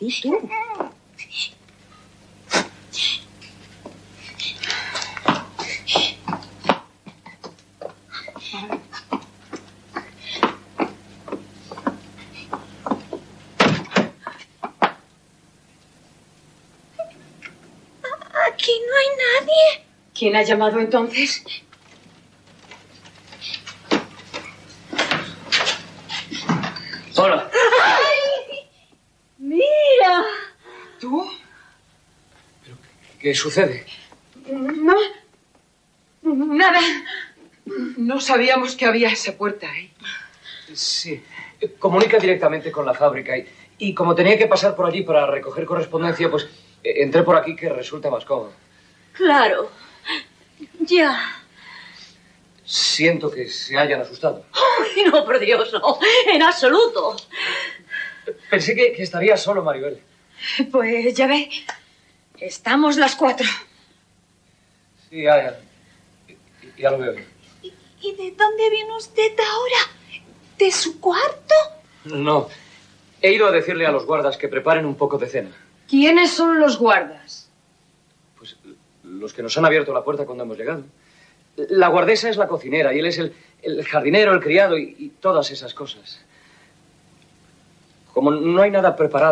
Di tú. Aquí no hay nadie. ¿Quién ha llamado entonces? Hola. ¡Ay! ¡Mira! ¿Tú? ¿Pero qué sucede? No. Nada. No sabíamos que había esa puerta ahí. Sí. Comunica directamente con la fábrica y como tenía que pasar por allí para recoger correspondencia, pues entré por aquí, que resulta más cómodo. Claro. Ya. Siento que se hayan asustado. Ay, no, por Dios, no. En absoluto. Pensé que estaría solo, Maribel. Pues ya ve. Estamos las 4. Sí, ya lo veo. ¿Y de dónde viene usted ahora? ¿De su cuarto? No. He ido a decirle a los guardas que preparen un poco de cena. ¿Quiénes son los guardas? Pues los que nos han abierto la puerta cuando hemos llegado. La guardesa es la cocinera y él es el jardinero, el criado y todas esas cosas. Como no hay nada preparado